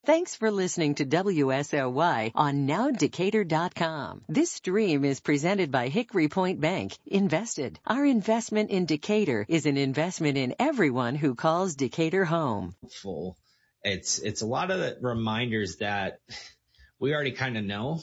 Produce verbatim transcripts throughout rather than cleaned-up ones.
Thanks for listening to W S L Y on now decatur dot com. This stream is presented by Hickory Point Bank. Invested. Our investment in Decatur is an investment in everyone who calls Decatur home. Full. It's, it's a lot of the reminders that we already kind of know,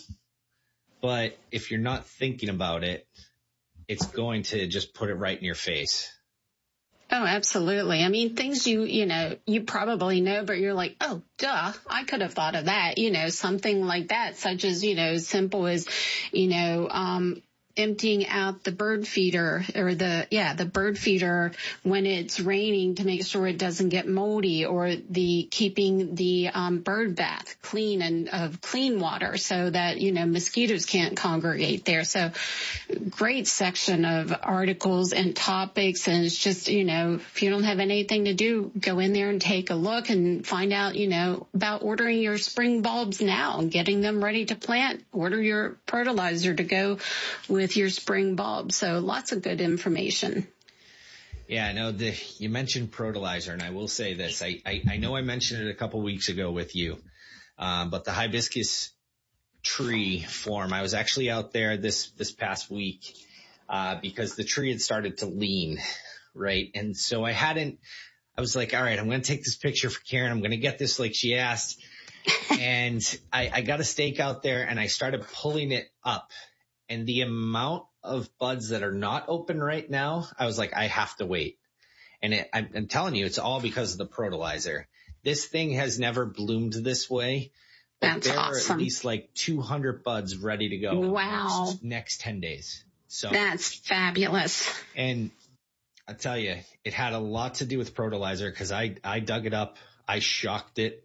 but if you're not thinking about it, it's going to just put it right in your face. Oh, absolutely. I mean, things you, you know, you probably know, but you're like, oh, duh, I could have thought of that, you know, something like that, such as, you know, simple as, you know, um, emptying out the bird feeder or the, yeah, the bird feeder when it's raining to make sure it doesn't get moldy, or the keeping the um, bird bath clean and of clean water so that, you know, mosquitoes can't congregate there. So great section of articles and topics. And it's just, you know, if you don't have anything to do, go in there and take a look and find out, you know, about ordering your spring bulbs now and getting them ready to plant. Order your fertilizer to go with with your spring bulb. So lots of good information. Yeah, no, the, you mentioned fertilizer, and I will say this. I, I, I know I mentioned it a couple weeks ago with you, um, but the hibiscus tree form, I was actually out there this, this past week, uh, because the tree had started to lean, right? And so I hadn't, I was like, all right, I'm going to take this picture for Karen. I'm going to get this like she asked. And I, I got a stake out there and I started pulling it up. And the amount of buds that are not open right now, I was like, I have to wait. And it, I'm, I'm telling you, it's all because of the fertilizer. This thing has never bloomed this way. But That's there awesome. are at least like two hundred buds ready to go. Wow. In the next, next ten days. So that's fabulous. And I tell you, it had a lot to do with fertilizer because I, I dug it up. I shocked it.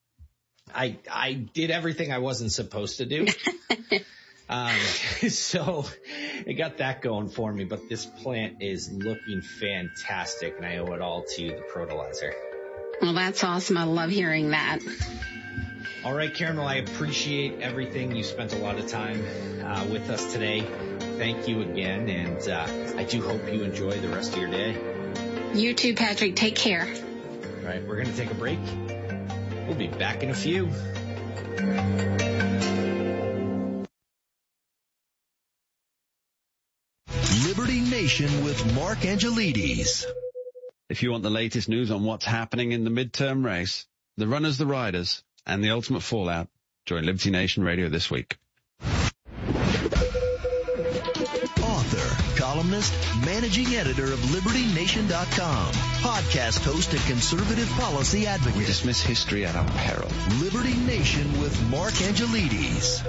I, I did everything I wasn't supposed to do. Um, so it got that going for me, but this plant is looking fantastic, and I owe it all to the fertilizer. Well, that's awesome. I love hearing that. All right, Karen, well, I appreciate everything. You spent a lot of time uh, with us today. Thank you again, and uh, I do hope you enjoy the rest of your day. You too, Patrick. Take care. All right, we're going to take a break. We'll be back in a few. Liberty Nation with Mark Angelides. If you want the latest news on what's happening in the midterm race, the runners, the riders, and the ultimate fallout, join Liberty Nation Radio this week. Author, columnist, managing editor of Liberty Nation dot com, podcast host and conservative policy advocate. We dismiss history at our peril. Liberty Nation with Mark Angelides.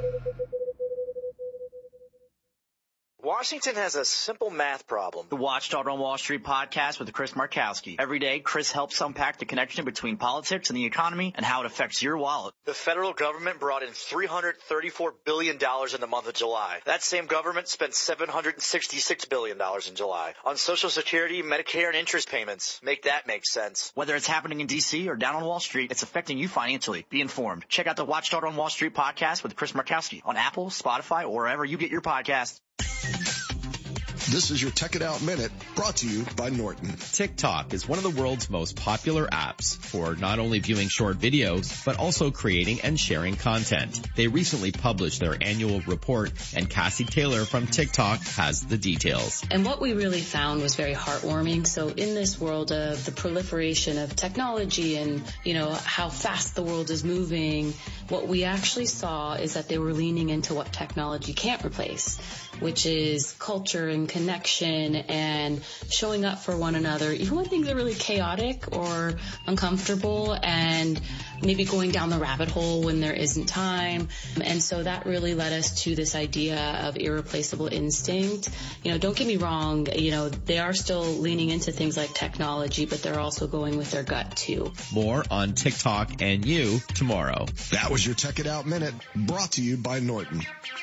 Washington has a simple math problem. The Watchdog on Wall Street podcast with Chris Markowski. Every day, Chris helps unpack the connection between politics and the economy and how it affects your wallet. The federal government brought in three hundred thirty-four billion dollars in the month of July. That same government spent seven hundred sixty-six billion dollars in July on Social Security, Medicare, and interest payments. Make that make sense. Whether it's happening in D C or down on Wall Street, it's affecting you financially. Be informed. Check out the Watchdog on Wall Street podcast with Chris Markowski on Apple, Spotify, or wherever you get your podcasts. This is your Tech It Out Minute, brought to you by Norton. TikTok is one of the world's most popular apps for not only viewing short videos, but also creating and sharing content. They recently published their annual report, and Cassie Taylor from TikTok has the details. And what we really found was very heartwarming. So in this world of the proliferation of technology and, you know, how fast the world is moving, what we actually saw is that they were leaning into what technology can't replace, which is culture and connection and showing up for one another, even when things are really chaotic or uncomfortable, and maybe going down the rabbit hole when there isn't time. And so that really led us to this idea of irreplaceable instinct. You know, don't get me wrong, you know, they are still leaning into things like technology, but they're also going with their gut too. More on TikTok and you tomorrow. That was your Tech It Out Minute, brought to you by Norton.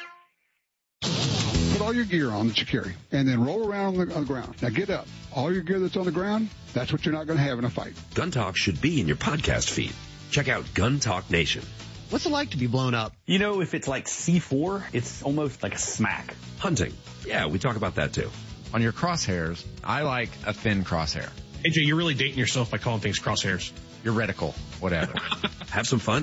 Put all your gear on that you carry, and then roll around on the, on the ground. Now get up. All your gear that's on the ground, that's what you're not going to have in a fight. Gun Talk should be in your podcast feed. Check out Gun Talk Nation. What's it like to be blown up? You know, if it's like C four, it's almost like a smack. Hunting. Yeah, we talk about that too. On your crosshairs, I like a thin crosshair. A J, you're really dating yourself by calling things crosshairs. Your reticle, whatever. Have some fun.